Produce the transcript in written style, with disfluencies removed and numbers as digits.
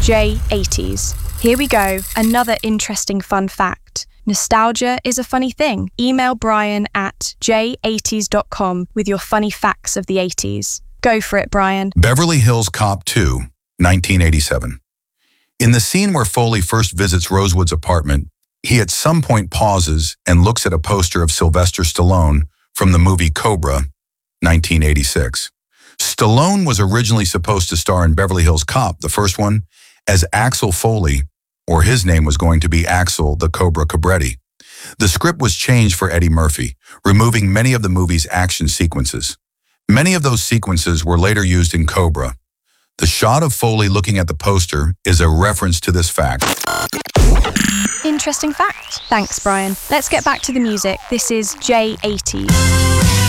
J80s. Here we go, another interesting fun fact. Nostalgia is a funny thing. Email Brian at j80s.com with your funny facts of the 80s. Go for it, Brian. Beverly Hills Cop 2, 1987. In the scene where Foley first visits Rosewood's apartment, he at some point pauses and looks at a poster of Sylvester Stallone from the movie Cobra, 1986. Stallone was originally supposed to star in Beverly Hills Cop, the first one, as Axel Foley, or his name was going to be Axel the Cobra Cabretti. The script was changed for Eddie Murphy, removing many of the movie's action sequences. Many of those sequences were later used in Cobra. The shot of Foley looking at the poster is a reference to this fact. Interesting fact. Thanks, Brian. Let's get back to the music. This is J80s.